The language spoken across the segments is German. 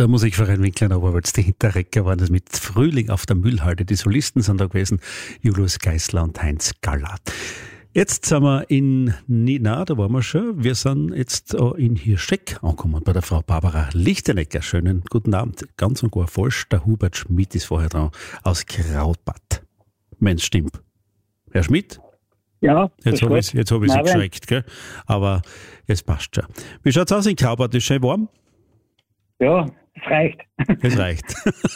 Der Musikverein Winkler in Oberwalz, die Hinterrecker waren das mit Frühling auf der Müllhalde. Die Solisten sind da gewesen, Julius Geißler und Heinz Galler. Jetzt sind wir da waren wir schon. Wir sind jetzt in Hirschegg angekommen bei der Frau Barbara Lichtenecker. Schönen guten Abend. Ganz und gar falsch. Der Hubert Schmidt ist vorher dran aus Krautbad. Mensch, stimmt. Herr Schmidt? Ja, jetzt habe ich Sie geschreckt, gell? Aber es passt schon. Wie schaut es aus in Krautbad? Ist schön warm? Ja, es reicht. Es reicht.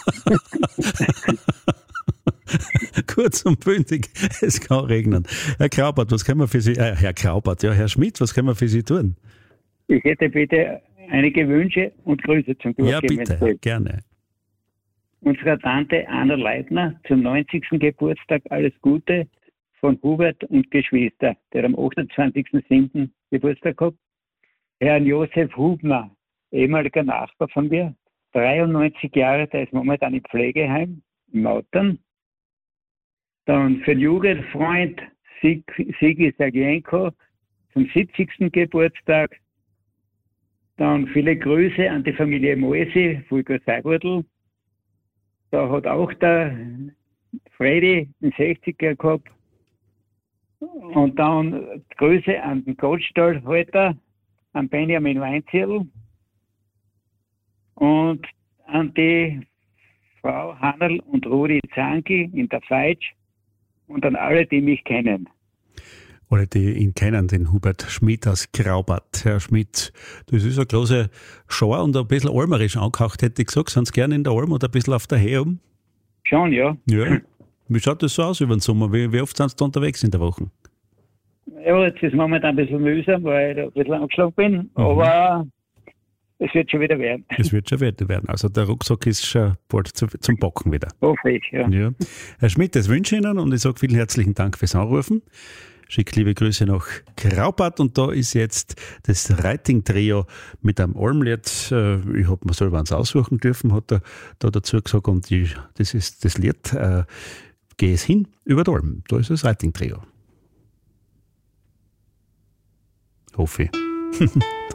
Kurz und bündig, es kann regnen. Herr Kraubert, was können wir für Sie, Herr Kraubert, ja, Herr Schmidt, was können wir für Sie tun? Ich hätte bitte einige Wünsche und Grüße zum Durchgehen. Ja, bitte, gerne. Unserer Tante Anna Leitner zum 90. Geburtstag alles Gute von Hubert und Geschwister, der am 28.07. Geburtstag hat. Herrn Josef Hubner, ehemaliger Nachbar von mir, 93 Jahre, der ist momentan im Pflegeheim in Mautern. Dann für den Jugendfreund Sigi Sagienko zum 70. Geburtstag. Dann viele Grüße an die Familie Moesi, Fulger Seigwurtl. Da hat auch der Freddy den 60er gehabt. Und dann Grüße an den Goldstahlhalter, an Benjamin Weinzierl. Und an die Frau Hannerl und Rudi Zanki in der Feitsch. Und an alle, die mich kennen. Alle, die ihn kennen, den Hubert Schmidt aus Kraubad. Herr Schmidt, das ist eine große Schar und ein bisschen almerisch angehaucht, hätte ich gesagt. Sind Sie gerne in der Alm oder ein bisschen auf der Höhe oben? Schon, ja. Ja. Wie schaut das so aus über den Sommer? Wie oft sind Sie da unterwegs in der Woche? Ja, jetzt ist momentan ein bisschen mühsam, weil ich da ein bisschen angeschlagen bin. Aber es wird schon wieder werden. Es wird schon werden. Also der Rucksack ist schon bald zum Packen wieder. Hoffe ich, ja. Ja. Herr Schmidt, das wünsche ich Ihnen und ich sage vielen herzlichen Dank fürs Anrufen. Schicke liebe Grüße nach Kraubad und da ist jetzt das Reiting-Trio mit einem Almlied. Ich habe mir selber eins aussuchen dürfen, hat er da dazu gesagt und das ist das Lied Geh es hin über die Alm. Da ist das Reiting-Trio. Hoffe ich.